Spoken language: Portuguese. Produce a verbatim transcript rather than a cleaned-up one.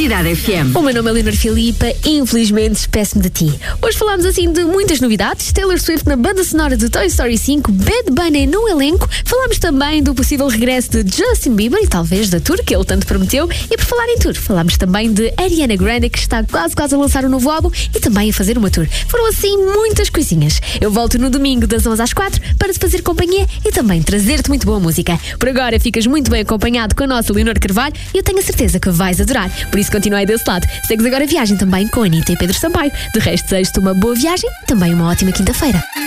Cidade F M. O meu nome é Leonor Filipa e infelizmente despeço-me de ti. Hoje falámos assim de muitas novidades. Taylor Swift na banda sonora de Toy Story cinco, Bad Bunny no elenco. Falámos também do possível regresso de Justin Bieber e talvez da tour que ele tanto prometeu. E por falar em tour, falámos também de Ariana Grande, que está quase quase a lançar um novo álbum e também a fazer uma tour. Foram assim muitas coisinhas. Eu volto no domingo das onze às quatro para te fazer companhia e também trazer-te muito boa música. Por agora ficas muito bem acompanhado com a nossa Leonor Carvalho e eu tenho a certeza que vais adorar. Por isso continua aí desse lado. Segues agora a viagem também com a Anitta e Pedro Sampaio. De resto, desejo-te uma boa viagem e também uma ótima quinta-feira.